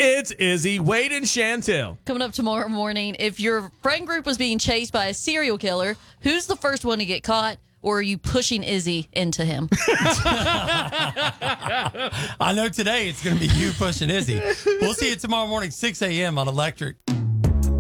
It's Izzy, Wade, and Chantel. Coming up tomorrow morning, if your friend group was being chased by a serial killer, who's the first one to get caught? Or are you pushing Izzy into him? I know today it's going to be you pushing Izzy. We'll see you tomorrow morning, 6 a.m. on Electric.